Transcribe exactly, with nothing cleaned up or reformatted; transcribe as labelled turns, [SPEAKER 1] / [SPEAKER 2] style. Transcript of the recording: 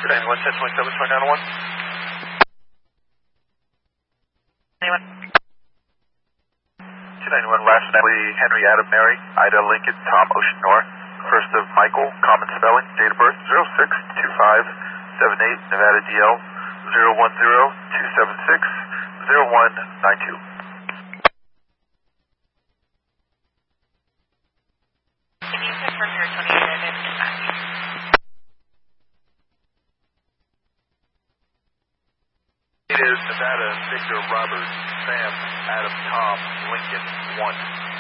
[SPEAKER 1] ninety-one, ten twenty-seven, twenty-nine oh one.
[SPEAKER 2] Anyone?
[SPEAKER 1] two ninety-one, last Natalie, Henry, Adam, Mary, Ida, Lincoln, Tom, Ocean, Nora. First of Michael, common spelling, date of birth, zero six two five seven eight, Nevada D L, zero one zero two seven six zero one nine two.
[SPEAKER 2] Can you confirm your twenty-eight and dispatch?
[SPEAKER 1] It is Nevada, Victor, Robert, Sam, Adam, Tom, Lincoln, one.